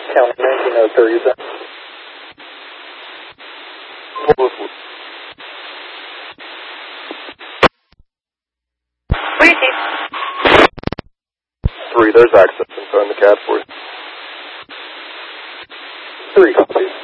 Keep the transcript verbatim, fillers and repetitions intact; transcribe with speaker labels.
Speaker 1: County nineteen oh three, is that?
Speaker 2: Three, there's access info in the C A D for you.
Speaker 1: Three, please.